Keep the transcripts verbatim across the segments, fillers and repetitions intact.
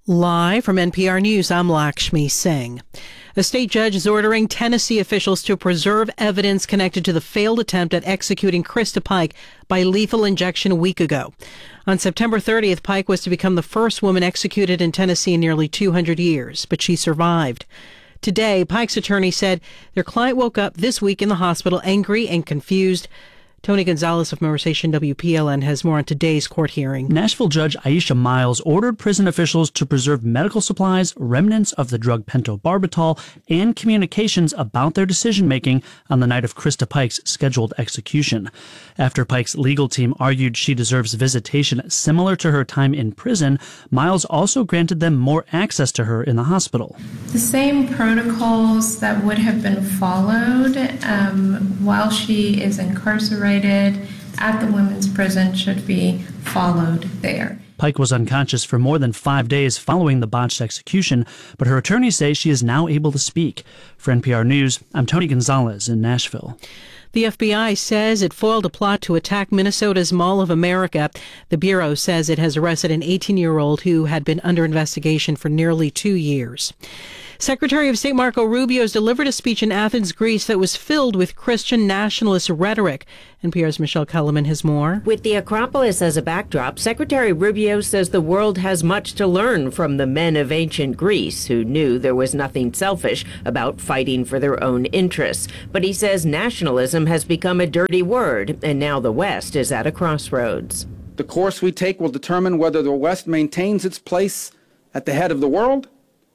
Live from N P R News, I'm Lakshmi Singh. A state judge is ordering Tennessee officials to preserve evidence connected to the failed attempt at executing Krista Pike by lethal injection a week ago. On September thirtieth, Pike was to become the first woman executed in Tennessee in nearly two hundred years, but she survived. Today, Pike's attorney said their client woke up this week in the hospital angry and confused. Tony Gonzalez of Member Station W P L N has more on today's court hearing. Nashville Judge Aisha Miles ordered prison officials to preserve medical supplies, remnants of the drug pentobarbital, and communications about their decision-making on the night of Krista Pike's scheduled execution. After Pike's legal team argued she deserves visitation similar to her time in prison, Miles also granted them more access to her in the hospital. The same protocols that would have been followed um, while she is incarcerated at the women's prison should be followed there. Pike was unconscious for more than five days following the botched execution, but her attorneys say she is now able to speak. For N P R News, I'm Tony Gonzalez in Nashville. The F B I says it foiled a plot to attack Minnesota's Mall of America. The Bureau says it has arrested an eighteen-year-old who had been under investigation for nearly two years. Secretary of State Marco Rubio has delivered a speech in Athens, Greece that was filled with Christian nationalist rhetoric. N P R's Michelle Kellerman has more. With the Acropolis as a backdrop, Secretary Rubio says the world has much to learn from the men of ancient Greece who knew there was nothing selfish about fighting for their own interests. But he says nationalism has become a dirty word, and now the West is at a crossroads. The course we take will determine whether the West maintains its place at the head of the world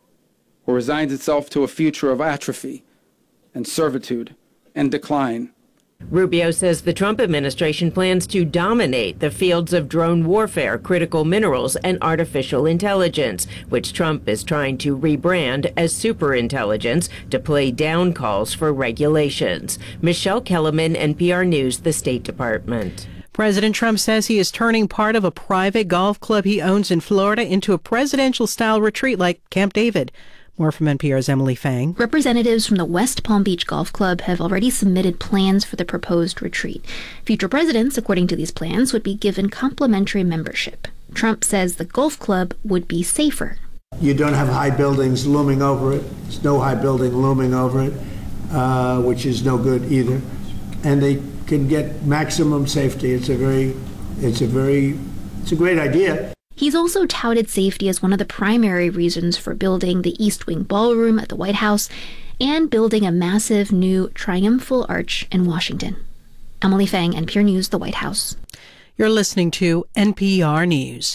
or resigns itself to a future of atrophy and servitude and decline. Rubio says the Trump administration plans to dominate the fields of drone warfare, critical minerals, and artificial intelligence, which Trump is trying to rebrand as superintelligence to play down calls for regulations. Michelle Kellerman, N P R News, the State Department. President Trump says he is turning part of a private golf club he owns in Florida into a presidential-style retreat like Camp David. More from N P R's Emily Fang. Representatives from the West Palm Beach Golf Club have already submitted plans for the proposed retreat. Future presidents, according to these plans, would be given complimentary membership. Trump says the golf club would be safer. You don't have high buildings looming over it. There's no high building looming over it, uh, which is no good either. And they can get maximum safety. It's a very, it's a very, it's a great idea. He's also touted safety as one of the primary reasons for building the East Wing Ballroom at the White House and building a massive new triumphal arch in Washington. Emily Fang, N P R News, the White House. You're listening to N P R News.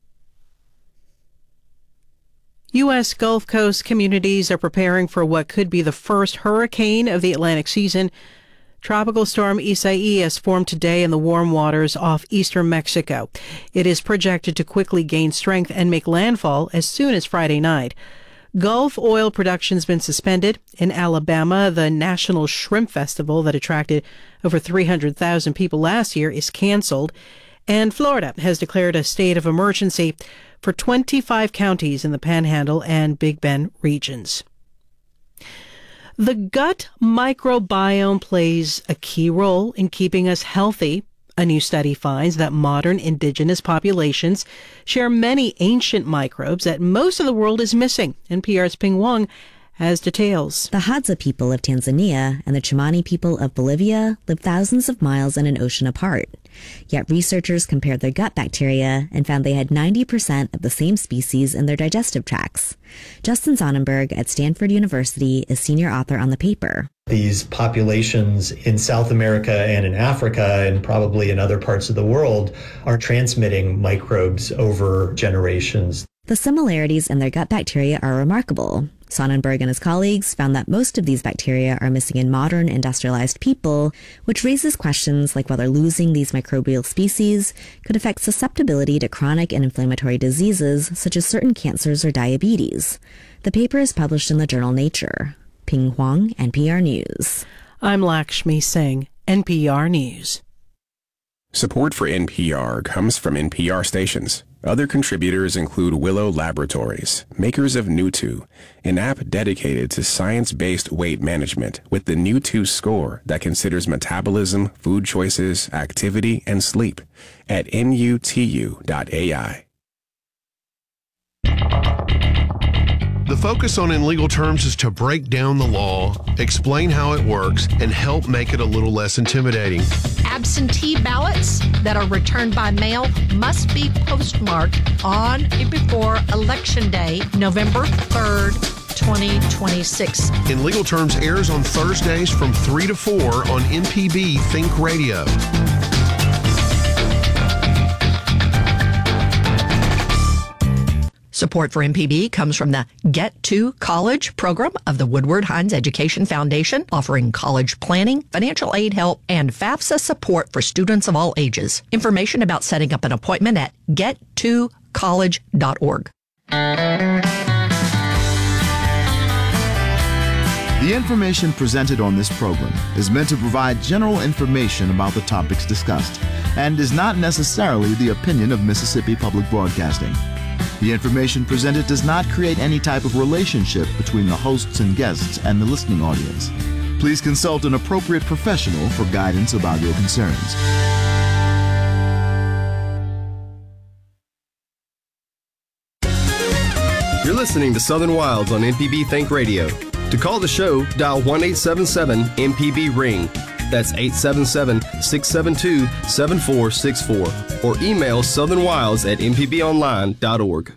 U S Gulf Coast communities are preparing for what could be the first hurricane of the Atlantic season. Tropical storm Isaias formed today in the warm waters off eastern Mexico. It is projected to quickly gain strength and make landfall as soon as Friday night. Gulf oil production has been suspended. In Alabama, the National Shrimp Festival that attracted over three hundred thousand people last year is canceled. And Florida has declared a state of emergency for twenty-five counties in the Panhandle and Big Bend regions. The gut microbiome plays a key role in keeping us healthy. A new study finds that modern indigenous populations share many ancient microbes that most of the world is missing. N P R's Ping Wong has details. The Hadza people of Tanzania and the Chimani people of Bolivia live thousands of miles and an ocean apart. Yet researchers compared their gut bacteria and found they had ninety percent of the same species in their digestive tracts. Justin Sonnenberg at Stanford University is senior author on the paper. These populations in South America and in Africa and probably in other parts of the world are transmitting microbes over generations. The similarities in their gut bacteria are remarkable. Sonnenberg and his colleagues found that most of these bacteria are missing in modern industrialized people, which raises questions like whether losing these microbial species could affect susceptibility to chronic and inflammatory diseases such as certain cancers or diabetes. The paper is published in the journal Nature. Ping Huang, N P R News. I'm Lakshmi Singh, N P R News. Support for N P R comes from N P R stations. Other contributors include Willow Laboratories, makers of Nutu, an app dedicated to science-based weight management with the Nutu score that considers metabolism, food choices, activity, and sleep at N U T U dot A I. focus on In Legal Terms is to break down the law, explain how it works, and help make it a little less intimidating. Absentee ballots that are returned by mail must be postmarked on or before Election Day, November third, twenty twenty-six. In Legal Terms airs on Thursdays from three to four on M P B Think Radio. Support for M P B comes from the Get to College program of the Woodward Hines Education Foundation, offering college planning, financial aid help, and FAFSA support for students of all ages. Information about setting up an appointment at get to college dot org. The information presented on this program is meant to provide general information about the topics discussed and is not necessarily the opinion of Mississippi Public Broadcasting. The information presented does not create any type of relationship between the hosts and guests and the listening audience. Please consult an appropriate professional for guidance about your concerns. You're listening to Southern Wilds on M P B Think Radio. To call the show, dial one eight seven seven M P B ring. That's eight seven seven, six seven two, seven four six four. Or email southernwilds at m p b online dot org.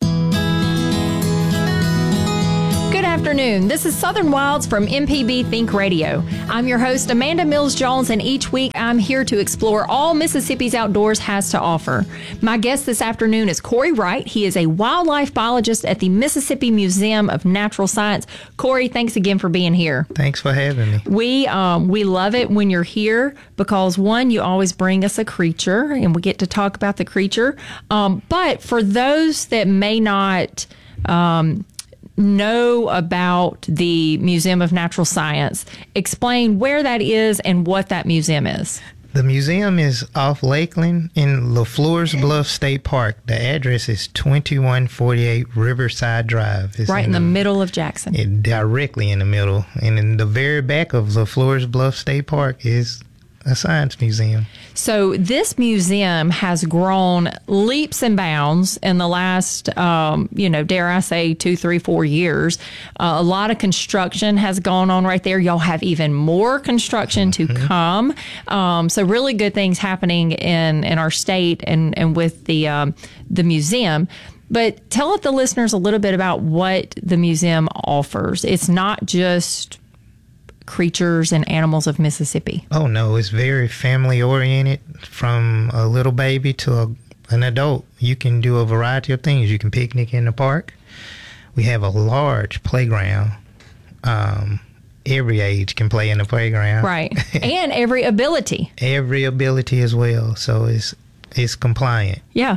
Good afternoon. This is Southern Wilds from M P B Think Radio. I'm your host, Amanda Mills-Jones, and each week I'm here to explore all Mississippi's outdoors has to offer. My guest this afternoon is Corey Wright. He is a wildlife biologist at the Mississippi Museum of Natural Science. Corey, thanks again for being here. Thanks for having me. We um, we love it when you're here because, one, you always bring us a creature, and we get to talk about the creature. Um, but for those that may not Um, know about the Museum of Natural Science, explain where that is and what that museum is. The museum is off Lakeland in LaFleur's Bluff State Park. The address is twenty-one forty-eight Riverside Drive. It's right in the, the middle of Jackson. It, directly in the middle. And in the very back of LaFleur's Bluff State Park is a science museum. So this museum has grown leaps and bounds in the last, um, you know, dare I say, two, three, four years. Uh, a lot of construction has gone on right there. Y'all have even more construction to mm-hmm. come. Um, so really good things happening in, in our state and, and with the um, the museum. But tell the listeners a little bit about what the museum offers. It's not just creatures and animals of Mississippi. Oh, no, it's very family oriented. From a little baby to a, an adult, you can do a variety of things. You can picnic in the park. We have a large playground. Um, every age can play in the playground. Right. And every ability. Every ability as well. So it's, it's compliant. Yeah.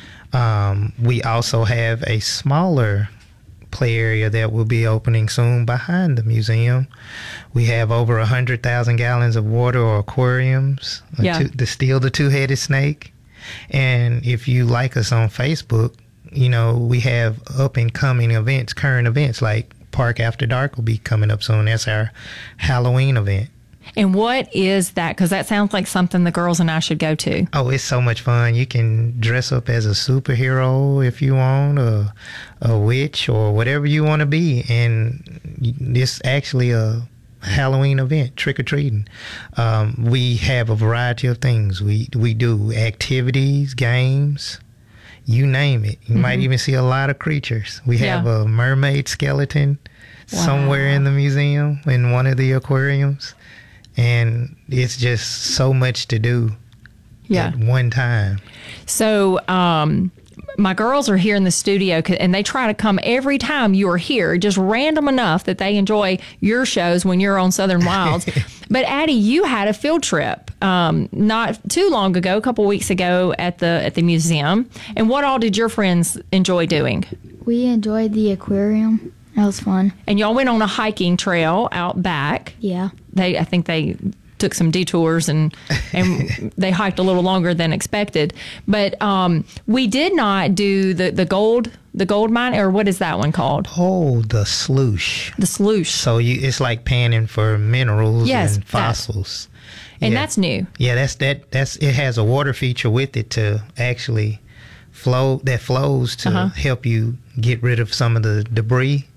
Um, we also have a smaller play area that will be opening soon behind the museum. We have over one hundred thousand gallons of water or aquariums yeah. to, to steal the two-headed snake. And if you like us on Facebook, you know, we have up-and-coming events, current events, like Park After Dark will be coming up soon. That's our Halloween event. And what is that? Because that sounds like something the girls and I should go to. Oh, it's so much fun. You can dress up as a superhero if you want, or a witch, or whatever you want to be. And it's actually a Halloween event, trick-or-treating. Um, we have a variety of things. We, we do activities, games, you name it. You mm-hmm. might even see a lot of creatures. We yeah. have a mermaid skeleton wow. somewhere in the museum, in one of the aquariums. And it's just so much to do yeah. at one time. So um, my girls are here in the studio, and they try to come every time you're here, just random enough that they enjoy your shows when you're on Southern Wilds. But Addie, you had a field trip um, not too long ago, a couple weeks ago at the at the museum. And what all did your friends enjoy doing? We enjoyed the aquarium. That was fun. And y'all went on a hiking trail out back. Yeah. They, I think they took some detours and and they hiked a little longer than expected. But um, we did not do the, the gold the gold mine, or what is that one called? Oh, the sluice. The sluice. So you, it's like panning for minerals yes, and fossils. And yeah. that's new. Yeah, that's that. That's it has a water feature with it to actually flow. That flows to uh-huh. help you get rid of some of the debris.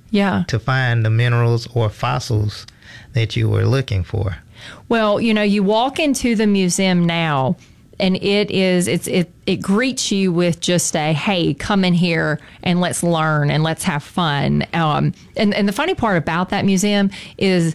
Yeah. To find the minerals or fossils that you were looking for. Well, you know, you walk into the museum now, and it is it's it it greets you with just a, hey, come in here and let's learn and let's have fun. Um, and and the funny part about that museum is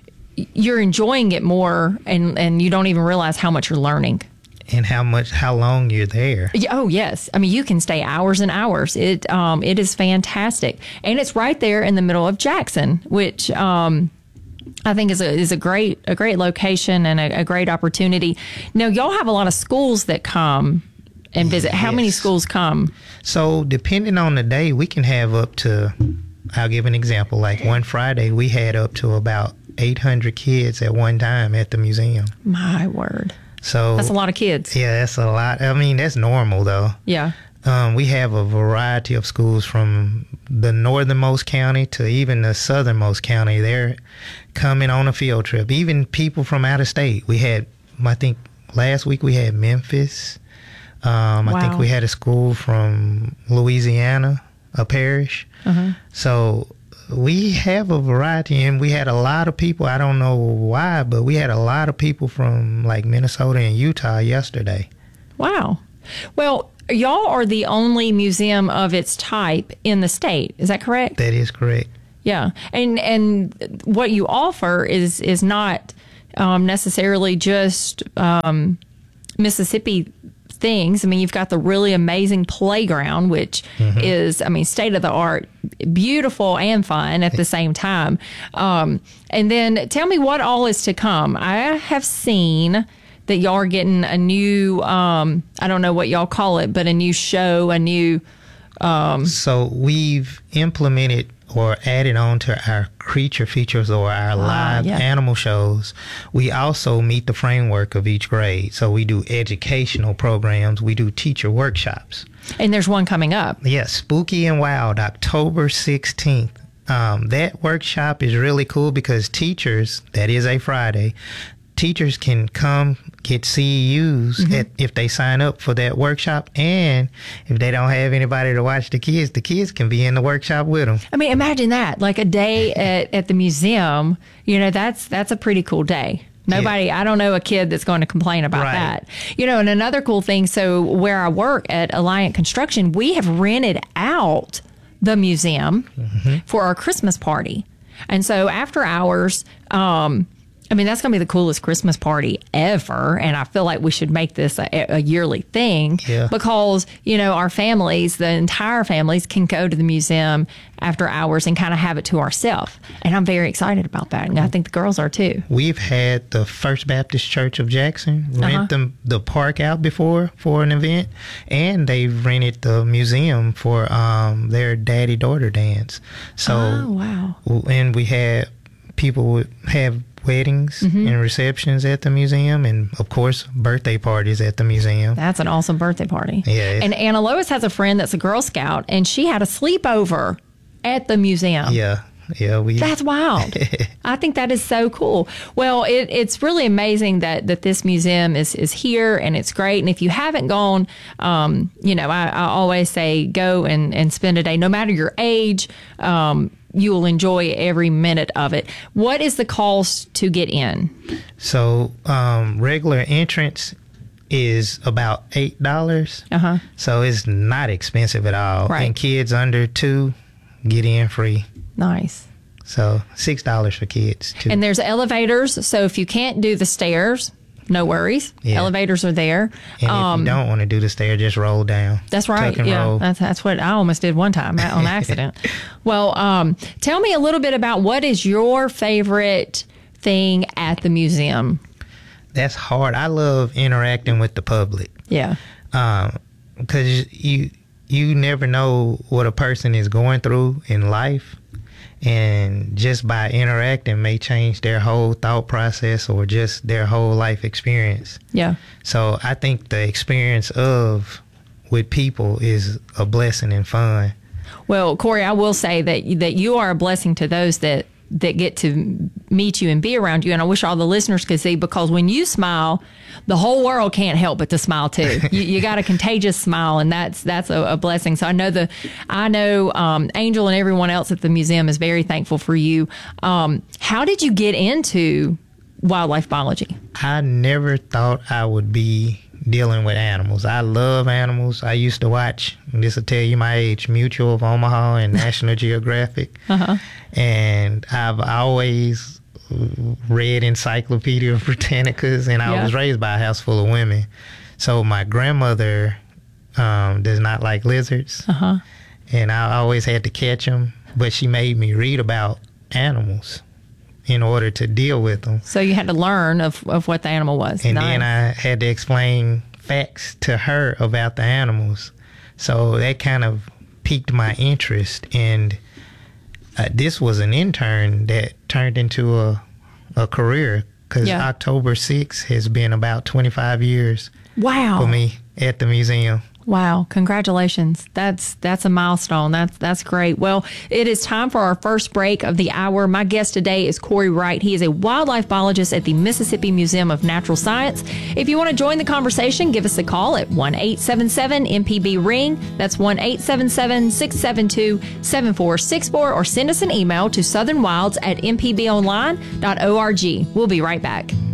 you're enjoying it more, and and you don't even realize how much you're learning. And how much, how long you're there. Oh, yes. I mean, you can stay hours and hours. It um, it is fantastic. And it's right there in the middle of Jackson, which um, I think is a, is a great a great location and a, a great opportunity. Now, y'all have a lot of schools that come and visit. How Yes. many schools come? So depending on the day, we can have up to, I'll give an example. Like one Friday, we had up to about eight hundred kids at one time at the museum. My word. So That's a lot of kids. Yeah, that's a lot. I mean, that's normal, though. Yeah. Um, we have a variety of schools from the northernmost county to even the southernmost county. They're coming on a field trip. Even people from out of state. We had, I think, last week we had Memphis. Um, I think Wow. we had a school from Louisiana, a parish. Uh-huh. So we have a variety, and we had a lot of people. I don't know why, but we had a lot of people from like Minnesota and Utah yesterday. Wow. Well, y'all are the only museum of its type in the state. Is that correct? That is correct. Yeah. And and what you offer is is not um, necessarily just um, Mississippi things. I mean, you've got the really amazing playground, which Mm-hmm. is, I mean, state of the art, beautiful and fun at the same time. Um, and then tell me what all is to come. I have seen that y'all are getting a new, um, I don't know what y'all call it, but a new show, a new. Um, so we've implemented or added on to our creature features or our live yeah. animal shows. We also meet the framework of each grade. So we do educational programs. We do teacher workshops. And there's one coming up. Yes, Spooky and Wild, October sixteenth. Um, that workshop is really cool because teachers, that is a Friday, teachers can come get C E Us Mm-hmm. at, if they sign up for that workshop. And if they don't have anybody to watch the kids, the kids can be in the workshop with them. I mean, imagine that, like a day at, at the museum, you know, that's that's a pretty cool day. Nobody, yeah. I don't know a kid that's going to complain about right. that. You know, and another cool thing, so where I work at Alliant Construction, we have rented out the museum mm-hmm. for our Christmas party. And so after hours, um, I mean, that's going to be the coolest Christmas party ever. And I feel like we should make this a, a yearly thing yeah. because, you know, our families, the entire families can go to the museum after hours and kind of have it to ourselves. And I'm very excited about that. And I think the girls are too. We've had the First Baptist Church of Jackson rent Uh-huh. them, the park out before for an event. And they've rented the museum for um, their daddy-daughter dance. So, oh, wow. And we had people would have weddings mm-hmm. and receptions at the museum, and of course birthday parties at the museum. That's an awesome birthday party. Yeah. And Anna Lois has a friend that's a Girl Scout, and she had a sleepover at the museum. Yeah. Yeah, we. That's wild. I think that is so cool. Well, it, it's really amazing that, that this museum is, is here, and it's great. And if you haven't gone, um, you know, I, I always say go and, and spend a day, no matter your age. Um, you will enjoy every minute of it. What is the cost to get in? So um, regular entrance is about eight dollars. Uh-huh. So it's not expensive at all. Right. And kids under two get in free. Nice. So six dollars for kids too. And there's elevators. So if you can't do the stairs, no worries. Yeah. Elevators are there. And um, if you don't want to do the stair, just roll down. That's right. Tuck and Yeah, roll. that's that's what I almost did one time on accident. Well, um, tell me a little bit about what is your favorite thing at the museum? That's hard. I love interacting with the public. Yeah. Um, because you you never know what a person is going through in life. And just by interacting may change their whole thought process or just their whole life experience. Yeah. So I think the experience of with people is a blessing and fun. Well, Corey, I will say that that you are a blessing to those that that get to meet you and be around you. And I wish all the listeners could see, because when you smile, the whole world can't help but to smile too. You, you got a contagious smile, and that's that's a, a blessing. So I know the I know um, Angel and everyone else at the museum is very thankful for you. Um, how did you get into wildlife biology? I never thought I would be dealing with animals. I love animals. I used to watch, this will tell you my age, Mutual of Omaha and National Geographic. Uh-huh. And I've always read Encyclopedia Britannicas, and I yeah. was raised by a house full of women. So my grandmother um, does not like lizards. Uh-huh. And I always had to catch them, but she made me read about animals in order to deal with them. So you had to learn of, of what the animal was. And nice. Then I had to explain facts to her about the animals. So that kind of piqued my interest. And uh, this was an intern that turned into a, a career, because yeah. October sixth has been about twenty-five years wow. for me at the museum. Wow, congratulations. That's that's a milestone. That's that's great. Well, it is time for our first break of the hour. My guest today is Corey Wright. He is a wildlife biologist at the Mississippi Museum of Natural Science. If you want to join the conversation, give us a call at one eight seven seven M P B ring. That's one eight seven seven, six seven two, seven four six four, or send us an email to southernwilds at m p b online dot org. We'll be right back.